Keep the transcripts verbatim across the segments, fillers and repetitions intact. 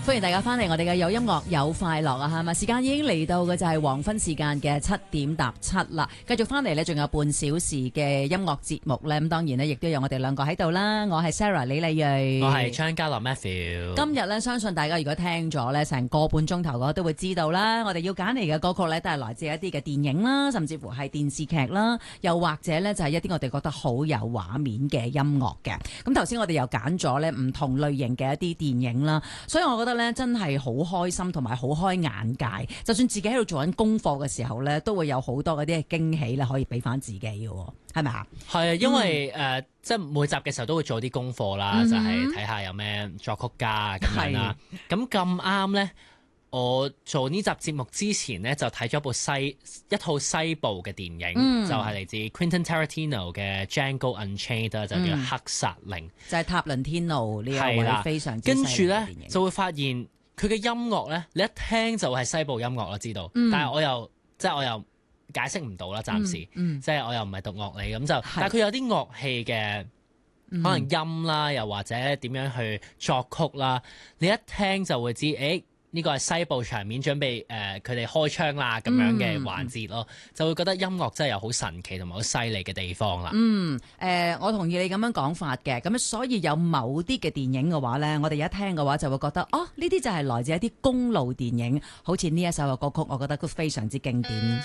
歡迎大家翻嚟我哋嘅有音樂有快樂啊，係咪？時間已經嚟到嘅就係黃昏時間嘅七點搭七啦。繼續翻嚟呢，仲有半小時嘅音樂節目呢。咁當然呢，亦都有我哋兩個喺度啦。我係 Sarah 李麗蕊， 我係張家樂 Matthew。 今日呢，相信大家如果聽咗呢成個半鐘頭嘅話，都會知道啦。我哋要揀嚟嘅歌曲呢，都係來自一啲嘅電影啦，甚至乎係電視劇啦，又或者呢，就係一啲我哋覺得好有畫面嘅音樂嘅。咁頭先我哋又揀咗呢唔同類型嘅一啲電影啦，所以我覺得咧真係好開心同埋好開眼界，就算自己喺度做緊功課嘅時候咧，都會有好多嗰啲驚喜咧，可以俾翻自己嘅，係咪啊？ 係啊，因為誒、嗯呃，即係每集嘅時候都會做啲功課啦，嗯、就係睇下有咩作曲家咁樣啦。咁咁啱咧，我做呢集節目之前呢，就睇咗部西一套西部嘅電影，嗯、就係嚟自 Quentin Tarantino 嘅 Django Unchained，就叫《黑殺令》，嗯，就係塔倫天奴呢一位非常之犀利嘅電影。跟住咧就會發現佢嘅音樂咧，你一聽就係西部音樂，我知道。嗯、但係我又即係我又解釋唔到啦，暫時。嗯嗯、即係我又唔係讀樂理咁就，但係佢有啲樂器嘅可能音啦，嗯、又或者點樣去作曲啦，你一聽就會知，誒、欸。呢個係西部場面準備誒佢哋開槍啦咁樣嘅環節咯，嗯、就會覺得音樂真係有好神奇同埋好犀利嘅地方啦。嗯，誒、 呃、我同意你咁樣講法嘅，咁所以有某啲嘅電影嘅話咧，我哋一聽嘅話就會覺得，哦呢啲就係來自一啲公路電影，好似呢一首嘅歌曲，我覺得都非常之經典，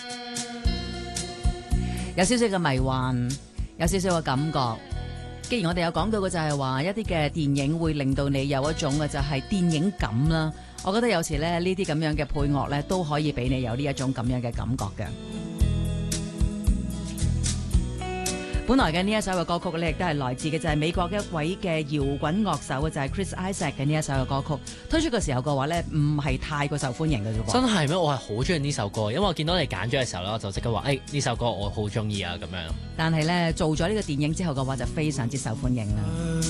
有少少嘅迷幻，有少少嘅感覺。既然我哋有講到嘅就係話一啲嘅電影會令到你有一種嘅就係電影感啦。我覺得有時咧呢啲咁樣嘅配樂咧都可以俾你有呢一種咁樣嘅感覺嘅。本來嘅呢一首嘅歌曲咧亦都係來自嘅就係美國一位嘅搖滾樂手就係 Chris Isaak 嘅呢一首嘅歌曲。推出嘅時候嘅話咧唔係太過受歡迎嘅啫噃。真係咩？我係好中意呢首歌，因為我見到你揀咗嘅時候咧，我就即刻話誒呢首歌我好中意啊咁樣。 但係咧做咗呢個電影之後嘅話就非常之受歡迎啦。